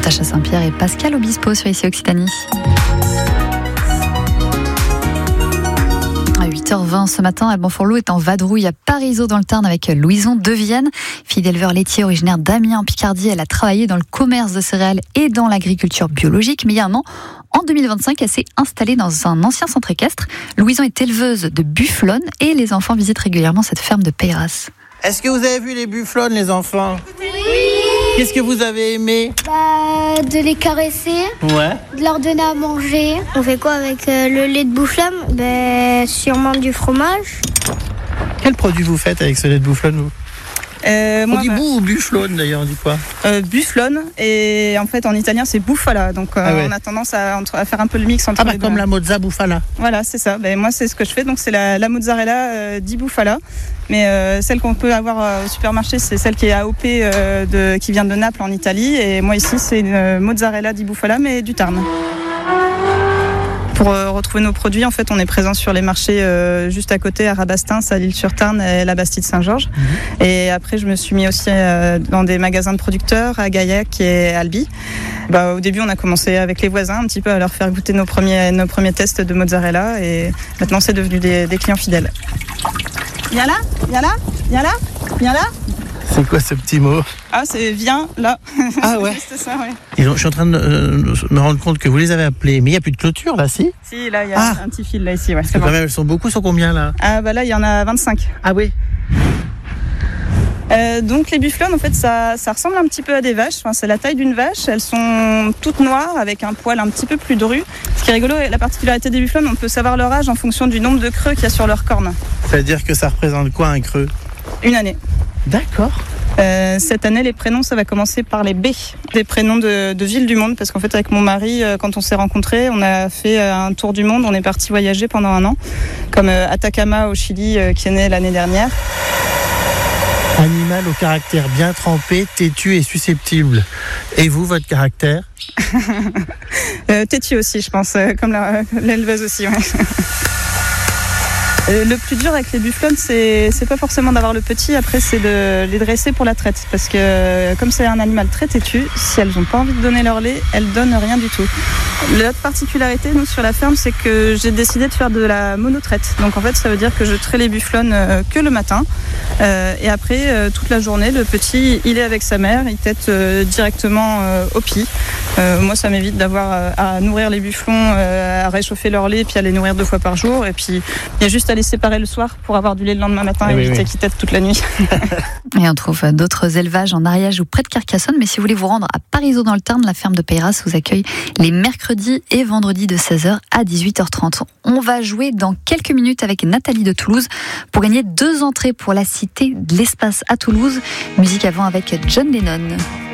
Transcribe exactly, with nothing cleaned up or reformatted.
Sacha Saint-Pierre et Pascal Obispo sur Ici Occitanie. À huit heures vingt ce matin, Alban Fourlot est en vadrouille à Parisot dans le Tarn avec Louison Devienne. Fille d'éleveur laitier originaire d'Amiens en Picardie, elle a travaillé dans le commerce de céréales et dans l'agriculture biologique. Mais il y a un an, en deux mille vingt-cinq, elle s'est installée dans un ancien centre équestre. Louison est éleveuse de bufflonnes et les enfants visitent régulièrement cette ferme de Peyras. Est-ce que vous avez vu les bufflonnes, les enfants ? Oui. Qu'est-ce que vous avez aimé ? Bah, de les caresser, Ouais. de leur donner à manger. On fait quoi avec euh, le lait de bufflonne ? Bah, sûrement du fromage. Quel produit vous faites avec ce lait de bufflonne, vous ? Euh, On moi, dit bah, bou ou bufflonne d'ailleurs, on dit quoi ? euh, bufflone, et en fait en italien c'est bufala, donc euh, Ah ouais. on a tendance à, entre- à faire un peu le mix entre Ah bah les comme deux. la mozza bufala. Voilà, c'est ça. Ben, moi c'est ce que je fais, donc c'est la, la mozzarella euh, di bufala, mais euh, celle qu'on peut avoir euh, au supermarché c'est celle qui est A O P, euh, de, qui vient de Naples en Italie, et moi ici c'est une euh, mozzarella di bufala mais du Tarn. Pour euh, retrouver nos produits, en fait, on est présent sur les marchés euh, juste à côté, à Rabastins, à l'Île-sur-Tarn et la Bastide-Saint-Georges. Mmh. Et après, je me suis mis aussi euh, dans des magasins de producteurs à Gaillac et Albi. Bah, au début, on a commencé avec les voisins un petit peu à leur faire goûter nos premiers, nos premiers tests de mozzarella, et maintenant, c'est devenu des, des clients fidèles. Viens là, viens là, viens là, viens là. C'est quoi ce petit mot ? Ah, c'est viens là. Ah ouais. C'est ça, ouais. Et donc, je suis en train de euh, me rendre compte que vous les avez appelés, mais il n'y a plus de clôture là, si ? Si, là, il y a Ah. un petit fil là ici, ouais. Parce C'est que bon. quand même, elles sont beaucoup, sont combien là ? Ah bah là, il y en a vingt-cinq. Ah oui. Euh, donc les bufflonnes, en fait, ça, ça ressemble un petit peu à des vaches. Enfin, c'est la taille d'une vache. Elles sont toutes noires avec un poil un petit peu plus dru. Ce qui est rigolo, la particularité des bufflonnes, on peut savoir leur âge en fonction du nombre de creux qu'il y a sur leurs cornes. C'est-à-dire que ça représente quoi un creux ? Une année. D'accord. Euh, cette année, les prénoms, ça va commencer par les B, des prénoms de, de villes du monde, parce qu'en fait, avec mon mari, euh, quand on s'est rencontrés, on a fait euh, un tour du monde, on est parti voyager pendant un an, comme euh, Atacama au Chili, euh, qui est né l'année dernière. Animal au caractère bien trempé, têtu et susceptible. Et vous, votre caractère ? euh, Têtu aussi, je pense, euh, comme la, l'éleveuse aussi, ouais. Le plus dur avec les bufflonnes, c'est, c'est pas forcément d'avoir le petit, après c'est de les dresser pour la traite. Parce que comme c'est un animal très têtu, si elles n'ont pas envie de donner leur lait, elles donnent rien du tout. L'autre particularité, nous, sur la ferme, c'est que j'ai décidé de faire de la monotraite. Donc en fait, ça veut dire que je traite les bufflonnes euh, que le matin. Euh, et après, euh, toute la journée, le petit, il est avec sa mère, il tète euh, directement euh, au pied. Euh, moi, ça m'évite d'avoir euh, à nourrir les bufflons, euh, à réchauffer leur lait, puis à les nourrir deux fois par jour. Et puis, il y a juste à les séparer le soir pour avoir du lait le lendemain matin et oui, éviter oui. qu'ils tètent toute la nuit. Et on trouve d'autres élevages en Ariège ou près de Carcassonne. Mais si vous voulez vous rendre à Parisot dans le Tarn, la ferme de Peyras vous accueille les mercredis et vendredis de seize heures à dix-huit heures trente. On va jouer dans quelques minutes avec Nathalie de Toulouse pour gagner deux entrées pour la Cité de l'Espace à Toulouse. Musique avant avec John Lennon.